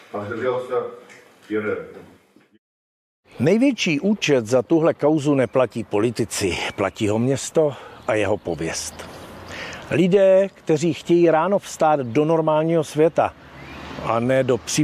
Největší účet za tuhle kauzu neplatí politici, platí ho město a jeho pověst. Lidé, kteří chtějí ráno vstát do normálního světa a ne do